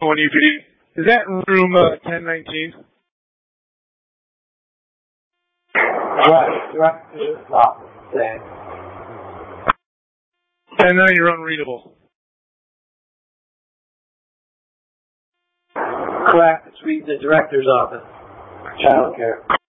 1 UPD. Is that room 1019? Right, director's office, same. 10-9, you're unreadable. Correct, it's reading the director's office. Child care.